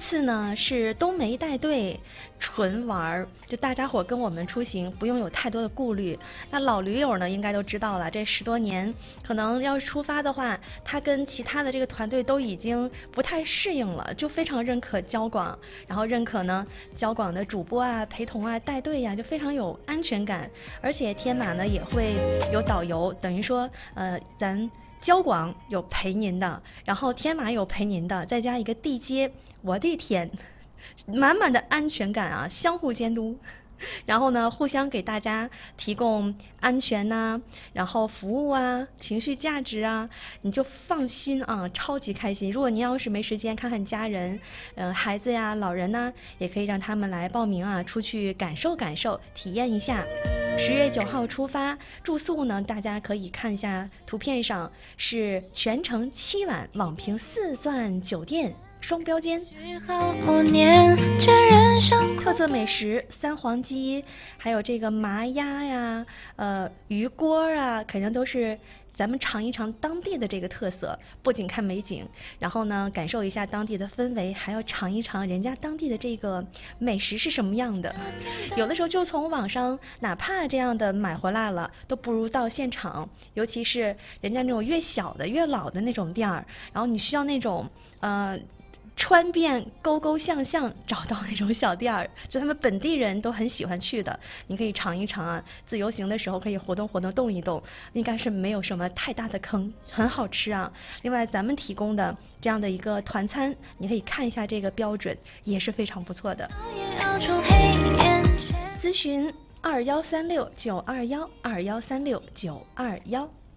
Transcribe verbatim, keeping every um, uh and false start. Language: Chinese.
次呢是冬梅带队纯玩儿，就大家伙跟我们出行不用有太多的顾虑。那老驴友呢应该都知道了，这十多年可能要是出发的话，他跟其他的这个团队都已经不太适应了，就非常认可交广，然后认可呢交广的主播啊、陪同啊、带队呀、啊，就非常有安全感。而且天马呢也会有导游，等于说呃咱交广有陪您的，然后天马有陪您的，再加一个地接，我的天，满满的安全感啊，相互监督。然后呢，互相给大家提供安全呐、啊，然后服务啊，情绪价值啊，你就放心啊，超级开心。如果您要是没时间看看家人，呃，孩子呀、老人呢，也可以让他们来报名啊，出去感受感受，体验一下。十月九号出发，住宿呢，大家可以看一下图片上是全程七晚，网评四钻酒店。双标间，特色美食三黄鸡，还有这个麻鸭呀，呃，鱼锅啊，肯定都是咱们尝一尝当地的这个特色。不仅看美景，然后呢，感受一下当地的氛围，还要尝一尝人家当地的这个美食是什么样的。有的时候就从网上哪怕这样的买回来了，都不如到现场，尤其是人家那种越小的越老的那种店儿，然后你需要那种呃。穿遍沟沟巷巷找到那种小店儿，就他们本地人都很喜欢去的，你可以尝一尝啊。自由行的时候可以活动活动，动一动，应该是没有什么太大的坑，很好吃啊。另外，咱们提供的这样的一个团餐，你可以看一下这个标准，也是非常不错的。咨询二幺三六九二幺二幺三六九二幺。